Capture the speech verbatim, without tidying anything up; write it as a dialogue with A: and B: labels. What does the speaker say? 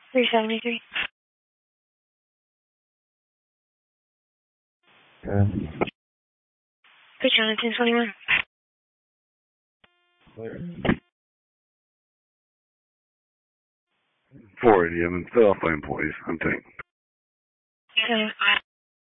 A: three seventy-three.
B: Okay.
A: Put you on a ten twenty-one.
B: Clear.
C: four eighty, I'm in Philadelphia employees. I'm taking.
A: Okay.